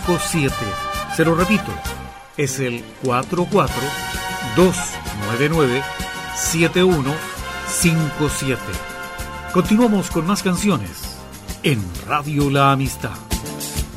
4157. Se lo repito, es el 442997157. Continuamos con más canciones en Radio La Amistad.